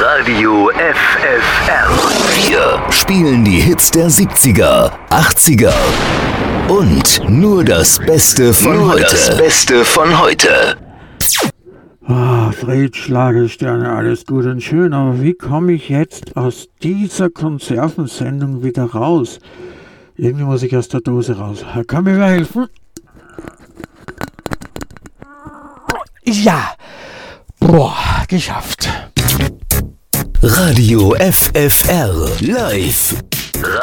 Radio FFR. Wir spielen die Hits der 70er, 80er und nur das Beste von heute. Das Beste von heute. Fred, Schlagersterne, alles gut und schön, aber wie komme ich jetzt aus dieser Konservensendung wieder raus? Irgendwie muss ich aus der Dose raus. Kann mir wer helfen? Ja! Boah, geschafft. Radio FFR live